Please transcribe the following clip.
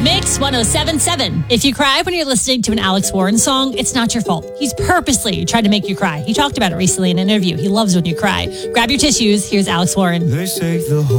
Mix 107.7. If you cry when you're listening to an Alex Warren song, it's not your fault. He's purposely trying to make you cry. He talked about it recently in an interview. He loves when you cry. Grab your tissues. Here's Alex Warren. They say the